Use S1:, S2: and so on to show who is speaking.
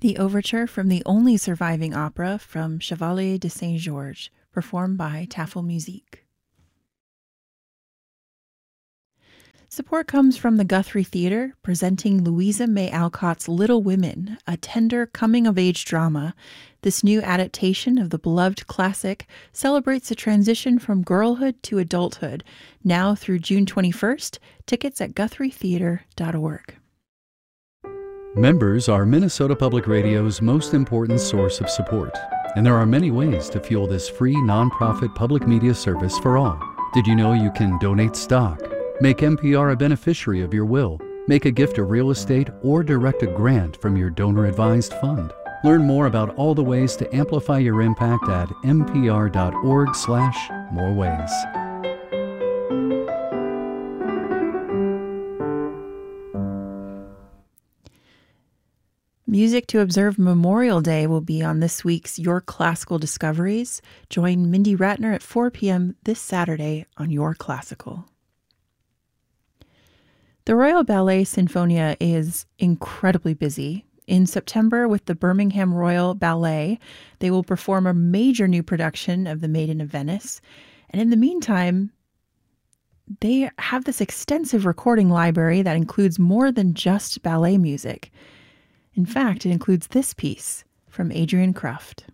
S1: The overture from the only surviving opera from Chevalier de Saint-Georges, performed by Tafel Musique. Support comes from the Guthrie Theatre, presenting Louisa May Alcott's Little Women, a tender coming-of-age drama. This new adaptation of the beloved classic celebrates the transition from girlhood to adulthood, now through June 21st. Tickets at GuthrieTheatre.org.
S2: Members are Minnesota Public Radio's most important source of support, and there are many ways to fuel this free nonprofit public media service for all. Did you know you can donate stock, make NPR a beneficiary of your will, make a gift of real estate, or direct a grant from your donor-advised fund? Learn more about all the ways to amplify your impact at npr.org/moreways.
S1: Music to observe Memorial Day will be on this week's Your Classical Discoveries. Join Mindy Ratner at 4 p.m. this Saturday on Your Classical. The Royal Ballet Sinfonia is incredibly busy. In September, with the Birmingham Royal Ballet, they will perform a major new production of The Maiden of Venice. And in the meantime, they have this extensive recording library that includes more than just ballet music. In fact, it includes this piece from Adrian Kruft.